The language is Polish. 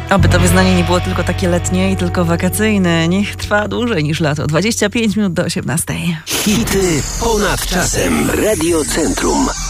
Aby to wyznanie nie było tylko takie letnie i tylko wakacyjne. Niech trwa dłużej niż lato. 25 minut do 18. Hity ponad czasem. Radio Centrum.